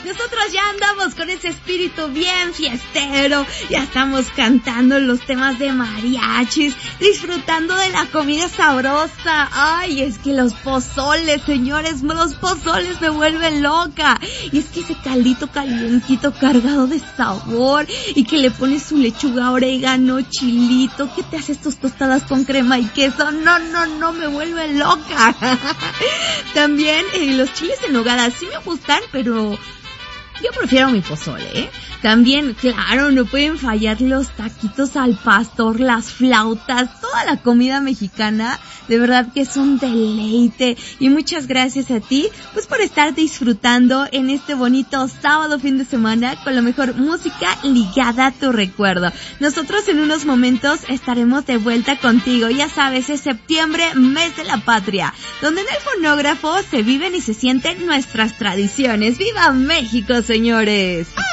nosotros ya andamos con ese espíritu bien fiestero, ya estamos cantando los temas de mariachis, disfrutando de la comida sabrosa. Ay, es que los pozoles, señores, los pozoles me vuelven loca. Y es que ese caldito calientito cargado de sabor y que le pones su lechuga, orégano, chilito, que te haces tus tostadas con crema y queso. No, me vuelve loca. También los chiles en nogada sí me gustan, pero yo prefiero mi pozole, ¿eh? También, claro, no pueden fallar los taquitos al pastor, las flautas, toda la comida mexicana. De verdad que es un deleite. Y muchas gracias a ti, pues por estar disfrutando en este bonito sábado fin de semana con la mejor música ligada a tu recuerdo. Nosotros en unos momentos estaremos de vuelta contigo. Ya sabes, es septiembre, mes de la patria, donde en el fonógrafo se viven y se sienten nuestras tradiciones. ¡Viva México, señores!